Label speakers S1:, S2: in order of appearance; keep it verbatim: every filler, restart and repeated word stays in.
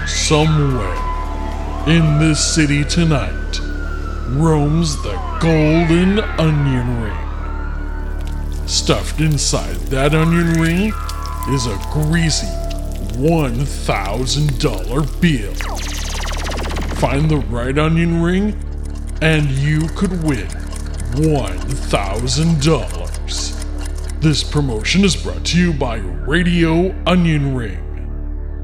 S1: Somewhere in this city tonight roams the golden onion ring. Stuffed inside that onion ring is a greasy one thousand dollar bill. Find the right onion ring and you could win one thousand dollars. This promotion is brought to you by Radio Onion Ring.